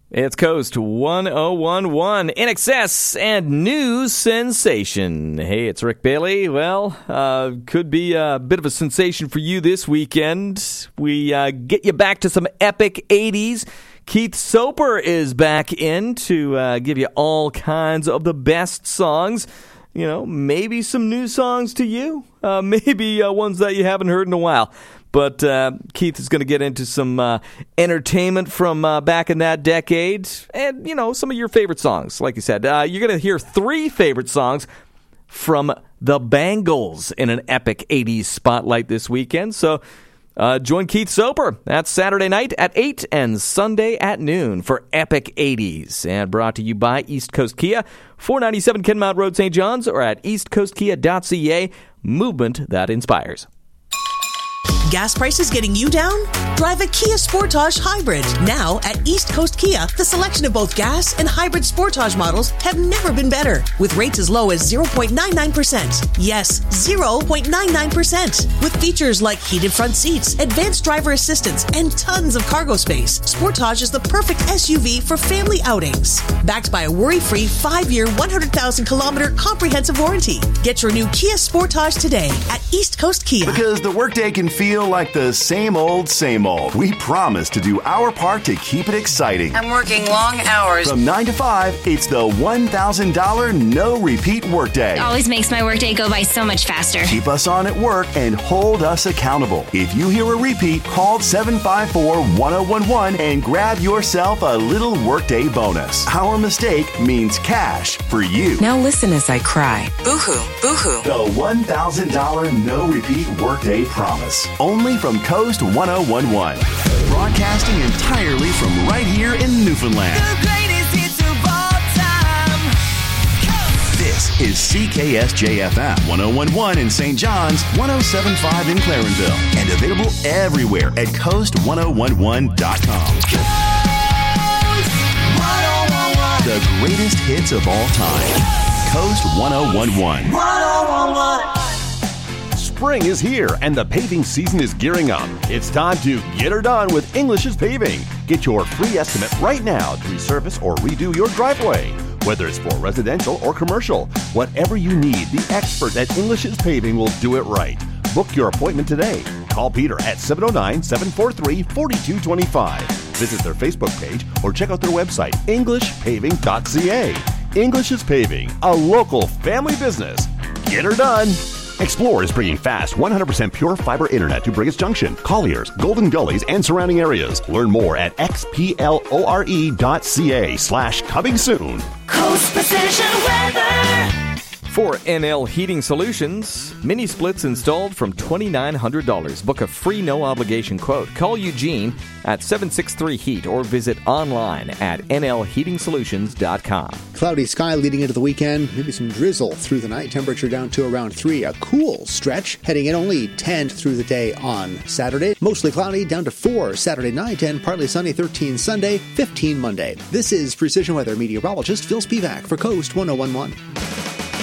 It's Coast 1011, INXS and News Sensation. Hey, it's Rick Bailey. Well, could be a bit of a sensation for you this weekend. We get you back to some epic 80s. Keith Soper is back in to give you all kinds of the best songs. You know, maybe some new songs to you. Maybe ones that you haven't heard in a while. But Keith is going to get into some entertainment from back in that decade. And, you know, some of your favorite songs. Like you said, you're going to hear 3 favorite songs from the Bangles in an epic 80s spotlight this weekend. So join Keith Soper. That's Saturday night at 8 and Sunday at noon for Epic 80s. And brought to you by East Coast Kia, 497 Kenmount Road, St. John's, or at eastcoastkia.ca. Movement that inspires. Gas prices getting you down? Drive a Kia Sportage Hybrid. Now at East Coast Kia, the selection of both gas and hybrid Sportage models have never been better. With rates as low as 0.99%. Yes, 0.99%. With features like heated front seats, advanced driver assistance, and tons of cargo space, Sportage is the perfect SUV for family outings. Backed by a worry-free 5-year, 100,000-kilometer comprehensive warranty. Get your new Kia Sportage today at East Coast Kia. Because the workday can feel like the same old, we promise to do our part to keep it exciting. I'm working long hours. From 9 to 5, it's the $1,000 no-repeat workday. It always makes my workday go by so much faster. Keep us on at work and hold us accountable. If you hear a repeat, call 754-1011 and grab yourself a little workday bonus. Our mistake means cash for you. Now listen as I cry. Boo-hoo, boo-hoo. The $1,000 no-repeat workday promise. Only from Coast 1011. Broadcasting entirely from right here in Newfoundland. The greatest hits of all time. This is CKSJ-FM 1011 in St. John's, 1075 in Clarenville, and available everywhere at coast1011.com. Coast 1011. The greatest hits of all time. Coast 1011. 1011. Spring is here and the paving season is gearing up. It's time to get her done with English's Paving. Get your free estimate right now to resurface or redo your driveway. Whether it's for residential or commercial, whatever you need, the experts at English's Paving will do it right. Book your appointment today. Call Peter at 709-743-4225. Visit their Facebook page or check out their website, englishpaving.ca. English's Paving, a local family business. Get her done. Explore is bringing fast 100% pure fiber internet to Brigus Junction, Colliers, Golden Gullies, and surrounding areas. Learn more at xplore.ca/coming soon. Coast Precision Weather. For NL Heating Solutions, mini splits installed from $2,900. Book a free no-obligation quote. Call Eugene at 763-HEAT or visit online at nlheatingsolutions.com. Cloudy sky leading into the weekend. Maybe some drizzle through the night. Temperature down to around 3. A cool stretch. Heading in only 10 through the day on Saturday. Mostly cloudy down to 4 Saturday night and partly sunny 13 Sunday, 15 Monday. This is Precision Weather meteorologist Phil Spivak for Coast 1011.